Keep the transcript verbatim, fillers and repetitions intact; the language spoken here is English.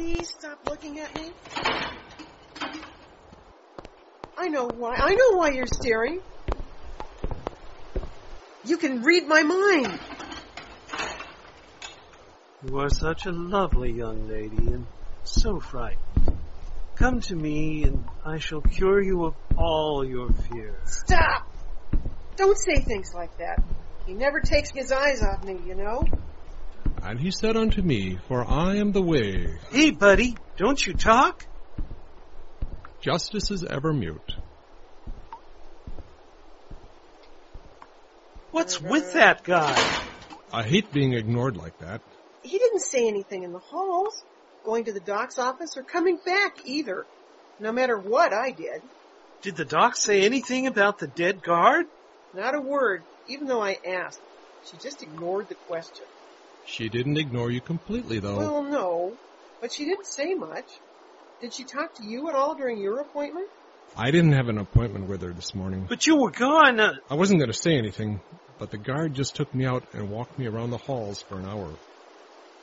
please stop looking at me? I know why. I know why you're staring. You can read my mind. You are such a lovely young lady and so frightened. Come to me and I shall cure you of all your fears. Stop! Don't say things like that. He never takes his eyes off me, you know. And he said unto me, for I am the way. Hey, buddy, don't you talk? Justice is ever mute. What's with that guy? I hate being ignored like that. He didn't say anything in the halls, going to the doc's office, or coming back either, no matter what I did. Did the doc say anything about the dead guard? Not a word, even though I asked. She just ignored the question. She didn't ignore you completely, though. Well, no, but she didn't say much. Did she talk to you at all during your appointment? I didn't have an appointment with her this morning. But you were gone. Uh... I wasn't going to say anything, but the guard just took me out and walked me around the halls for an hour.